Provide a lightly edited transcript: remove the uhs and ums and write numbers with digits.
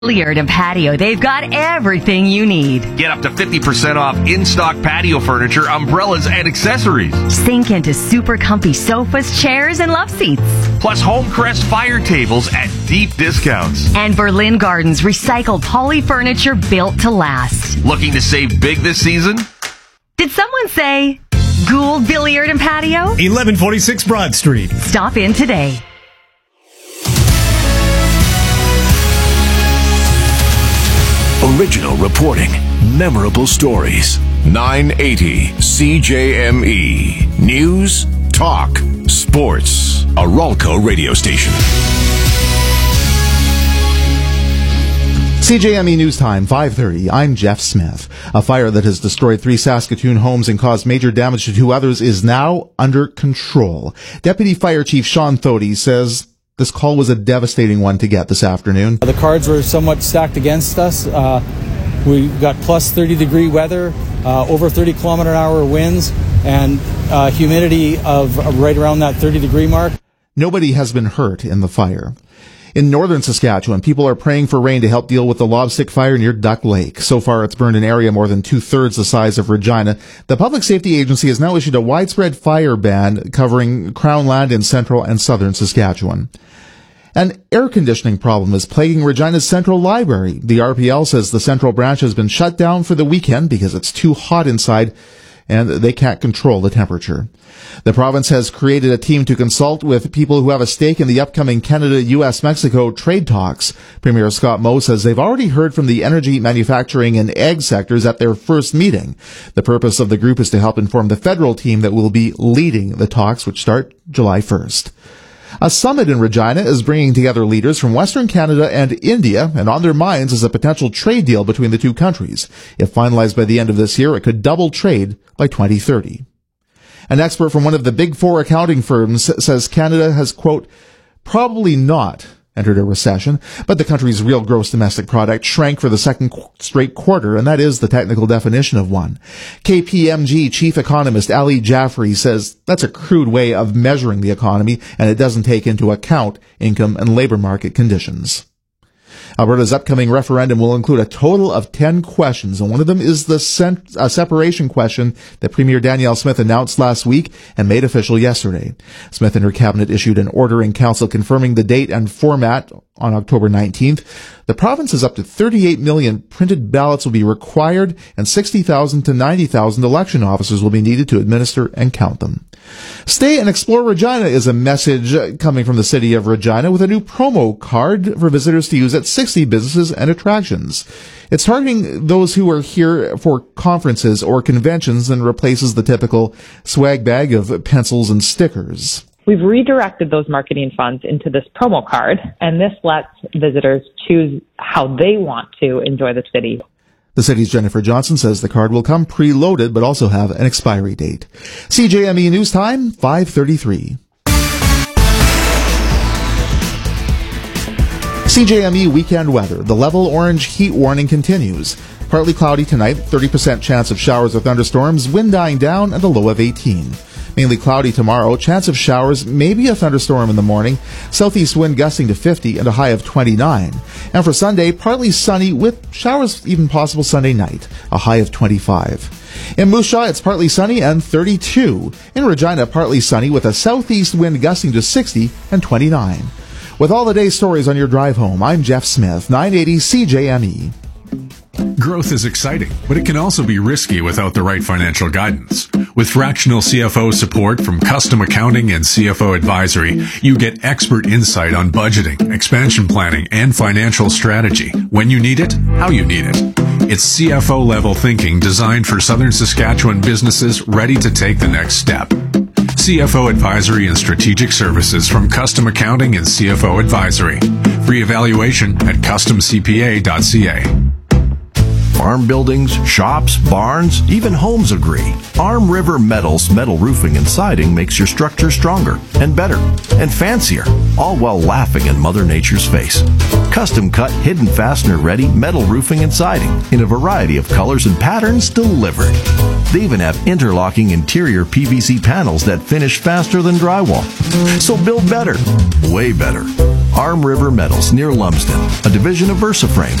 Billiard and Patio, they've got everything you need. Get up to 50% off in-stock patio furniture, umbrellas, and accessories. Sink into super comfy sofas, chairs, and love seats. Plus Homecrest fire tables at deep discounts. And Berlin Gardens recycled poly furniture built to last. Looking to save big this season? Did someone say Gould Billiard and Patio? 1146 Broad Street. Stop in today. Original reporting, memorable stories. 980 CJME. News, talk, sports. A Ralco radio station. CJME News Time, 5:30. I'm Jeff Smith. A fire that has destroyed 3 Saskatoon homes and caused major damage to 2 others is now under control. Deputy Fire Chief Sean Thody says this call was a devastating one to get this afternoon. The cards were somewhat stacked against us. We got plus 30-degree weather, over 30-kilometer-an-hour winds, and humidity of right around that 30-degree mark. Nobody has been hurt in the fire. In northern Saskatchewan, people are praying for rain to help deal with the lobstick fire near Duck Lake. So far, it's burned an area more than 2/3 the size of Regina. The Public Safety Agency has now issued a widespread fire ban covering Crown land in central and southern Saskatchewan. An air conditioning problem is plaguing Regina's Central Library. The RPL says the Central branch has been shut down for the weekend because it's too hot inside and they can't control the temperature. The province has created a team to consult with people who have a stake in the upcoming Canada-US-Mexico trade talks. Premier Scott Moe says they've already heard from the energy, manufacturing, and ag sectors at their first meeting. The purpose of the group is to help inform the federal team that will be leading the talks, which start July 1st. A summit in Regina is bringing together leaders from Western Canada and India, and on their minds is a potential trade deal between the two countries. If finalized by the end of this year, it could double trade by 2030. An expert from one of the Big Four accounting firms says Canada has, quote, probably not entered a recession, but the country's real gross domestic product shrank for the second straight quarter, and that is the technical definition of one. KPMG chief economist Ali Jaffrey says that's a crude way of measuring the economy, and it doesn't take into account income and labor market conditions. Alberta's upcoming referendum will include a total of 10 questions, and one of them is the separation question that Premier Danielle Smith announced last week and made official yesterday. Smith and her cabinet issued an order in council confirming the date and format on October 19th. The province has up to 38 million printed ballots will be required, and 60,000 to 90,000 election officers will be needed to administer and count them. Stay and explore Regina is a message coming from the city of Regina with a new promo card for visitors to use at 60 businesses and attractions. It's targeting those who are here for conferences or conventions and replaces the typical swag bag of pencils and stickers. We've redirected those marketing funds into this promo card, and this lets visitors choose how they want to enjoy the city. The city's Jennifer Johnson says the card will come preloaded but also have an expiry date. CJME News Time, 5:33. CJME weekend weather. The level orange heat warning continues. Partly cloudy tonight, 30% chance of showers or thunderstorms, wind dying down and a low of 18. Mainly cloudy tomorrow, chance of showers, maybe a thunderstorm in the morning, southeast wind gusting to 50 and a high of 29. And for Sunday, partly sunny with showers even possible Sunday night, a high of 25. In Moose Jaw, it's partly sunny and 32. In Regina, partly sunny with a southeast wind gusting to 60 and 29. With all the day's stories on your drive home, I'm Jeff Smith, 980 CJME. Growth is exciting, but it can also be risky without the right financial guidance. With fractional CFO support from Custom Accounting and CFO Advisory, you get expert insight on budgeting, expansion planning, and financial strategy. When you need it, how you need it. It's CFO-level thinking designed for Southern Saskatchewan businesses ready to take the next step. CFO Advisory and Strategic Services from Custom Accounting and CFO Advisory. Free evaluation at customcpa.ca. Farm buildings, shops, barns, even homes agree. Arm River Metals metal roofing and siding makes your structure stronger and better and fancier, all while laughing in Mother Nature's face. Custom cut, hidden fastener ready metal roofing and siding in a variety of colors and patterns delivered. They even have interlocking interior PVC panels that finish faster than drywall. So build better, way better. Arm River Metals near Lumsden, a division of VersaFrame.